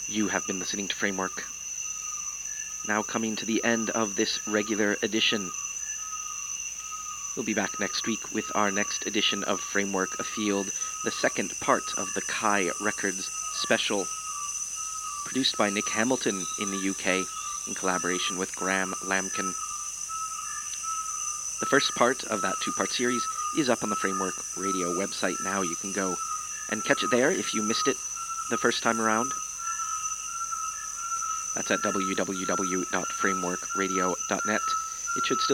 You have been listening to Framework. Now coming to the end of this regular edition. We'll be back next week with our next edition of Framework Afield, the second part of the Kai Records special, produced by Nick Hamilton in the UK in collaboration with Graham Lamkin. The first part of that two-part series is up on the Framework Radio website now. You can go and catch it there if you missed it the first time around. That's at www.frameworkradio.net. It should still